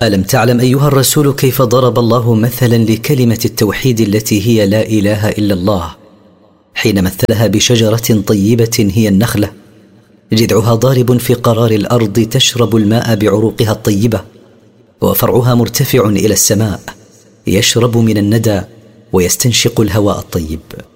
ألم تعلم أيها الرسول كيف ضرب الله مثلا لكلمة التوحيد التي هي لا إله إلا الله، حين مثلها بشجرة طيبة هي النخلة، جذعها ضارب في قرار الأرض، تشرب الماء بعروقها الطيبة، وفرعها مرتفع إلى السماء، يشرب من الندى ويستنشق الهواء الطيب.